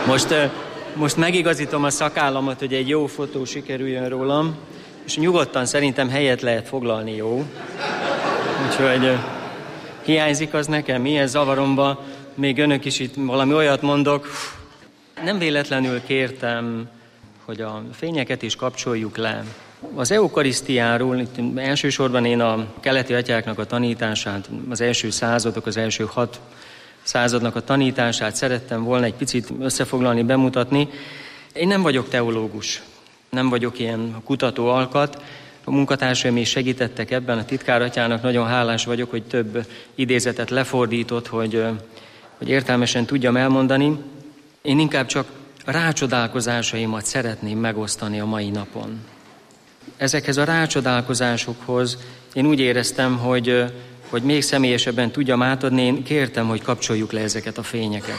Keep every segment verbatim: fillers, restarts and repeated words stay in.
Most, most megigazítom a szakállamat, hogy egy jó fotó sikerüljön rólam, és nyugodtan szerintem helyet lehet foglalni, jó? Úgyhogy hiányzik az nekem, milyen zavaromba, még önök is itt valami olyat mondok. Nem véletlenül kértem, hogy a fényeket is kapcsoljuk le. Az eukarisztiáról, itt elsősorban én a keleti atyáknak a tanítását, az első századok, az első hat századnak a tanítását szerettem volna egy picit összefoglalni, bemutatni. Én nem vagyok teológus, nem vagyok ilyen kutató alkat. A munkatársaim is segítettek ebben, a titkáratyának nagyon hálás vagyok, hogy több idézetet lefordított, hogy, hogy értelmesen tudjam elmondani. Én inkább csak rácsodálkozásaimat szeretném megosztani a mai napon. Ezekhez a rácsodálkozásokhoz én úgy éreztem, hogy, hogy még személyesebben tudjam átadni, én kértem, hogy kapcsoljuk le ezeket a fényeket.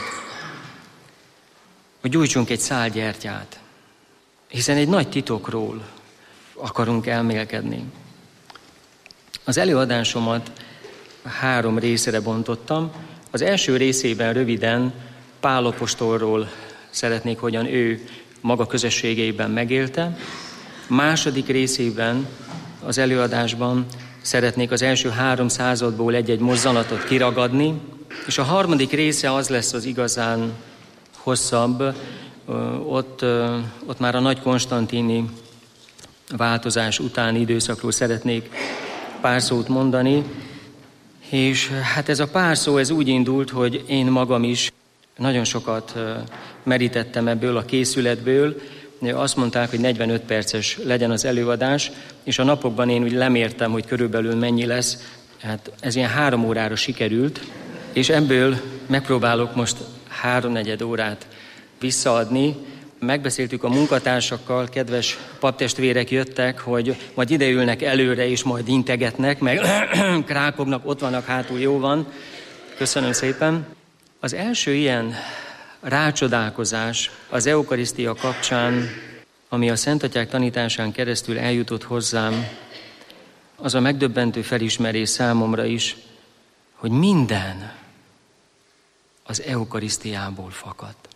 Hogy gyújtsunk egy szál gyertyát, hiszen egy nagy titokról akarunk elmélkedni. Az előadásomat három részre bontottam. Az első részében röviden Pál apostolról szeretnék, hogyan ő maga közösségeiben megélte. Második részében az előadásban szeretnék az első három századból egy-egy mozzanatot kiragadni, és a harmadik része az lesz az igazán hosszabb, ott, ott már a nagy konstantini változás utáni időszakról szeretnék pár szót mondani, és hát ez a pár szó, ez úgy indult, hogy én magam is nagyon sokat merítettem ebből a készületből. Azt mondták, hogy negyvenöt perces legyen az előadás, és a napokban én úgy lemértem, hogy körülbelül mennyi lesz. Hát ez ilyen három órára sikerült, és ebből megpróbálok most háromnegyed órát visszaadni. Megbeszéltük a munkatársakkal, kedves paptestvérek jöttek, hogy majd ideülnek előre, és majd integetnek, meg krákognak, ott vannak hátul, jó van. Köszönöm szépen. Az első ilyen rácsodálkozás az eukarisztia kapcsán, ami a szentatyák tanításán keresztül eljutott hozzám, az a megdöbbentő felismerés számomra is, hogy minden az eukarisztiából fakadt.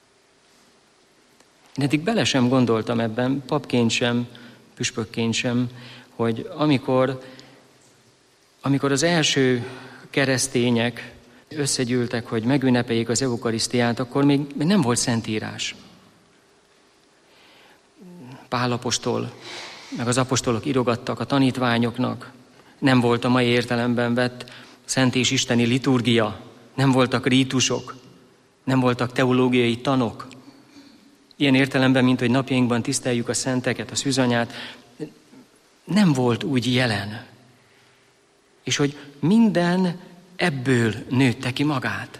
Én eddig bele sem gondoltam ebben, papként sem, püspökként sem, hogy amikor, amikor az első keresztények összegyűltek, hogy megünnepeljék az eukarisztiát, akkor még nem volt szentírás. Pál apostol, meg az apostolok írogattak a tanítványoknak, nem volt a mai értelemben vett szent és isteni liturgia, nem voltak rítusok, nem voltak teológiai tanok. Ilyen értelemben, mint hogy napjainkban tiszteljük a szenteket, a szűzanyát, nem volt úgy jelen. És hogy minden ebből nőtte ki magát.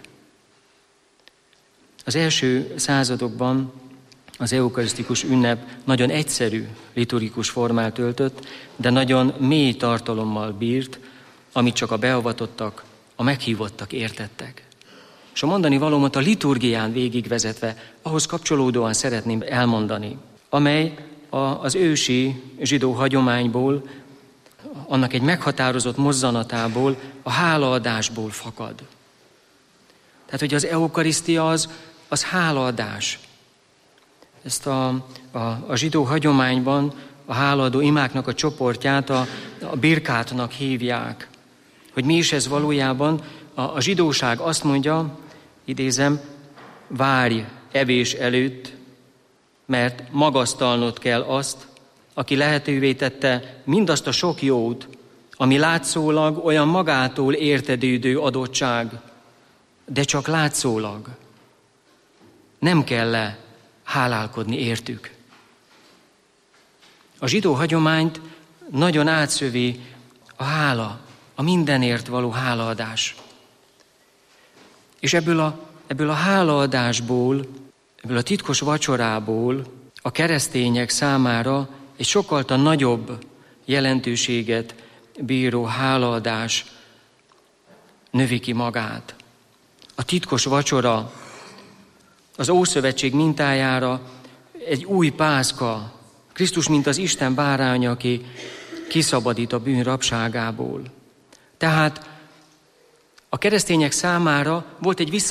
Az első századokban az eukarisztikus ünnep nagyon egyszerű liturgikus formát öltött, de nagyon mély tartalommal bírt, amit csak a beavatottak, a meghívottak értettek. És a mondani valómat a liturgián végigvezetve, ahhoz kapcsolódóan szeretném elmondani, amely a, az ősi zsidó hagyományból, annak egy meghatározott mozzanatából, a hálaadásból fakad. Tehát, hogy az eukarisztia az, az hálaadás. Ezt a, a, a zsidó hagyományban a hálaadó imáknak a csoportját a, a birkátnak hívják. Hogy mi is ez valójában? A, a zsidóság azt mondja, idézem, várj evés előtt, mert magasztalnod kell azt, aki lehetővé tette mindazt a sok jót, ami látszólag olyan magától értetődő adottság, de csak látszólag. Nem kell le hálálkodni értük. A zsidó hagyományt nagyon átszövi a hála, a mindenért való hálaadás. És ebből a, ebből a hálaadásból, ebből a titkos vacsorából a keresztények számára egy sokkal nagyobb jelentőséget bíró hálaadás növi ki magát. A titkos vacsora az Ószövetség mintájára egy új pászka, Krisztus, mint az Isten báránya, aki kiszabadít a bűn rabságából. Tehát a keresztények számára volt egy